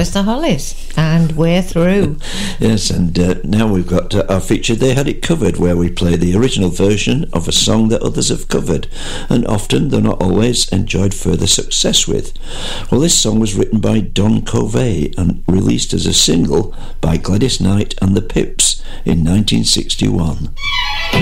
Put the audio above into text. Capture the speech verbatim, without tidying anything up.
was the Hollies, and we're through. Yes, and uh, now we've got uh, our feature They Had It Covered, where we play the original version of a song that others have covered, and often, though not always, enjoyed further success with. Well, this song was written by Don Covey and released as a single by Gladys Knight and the Pips in nineteen sixty-one.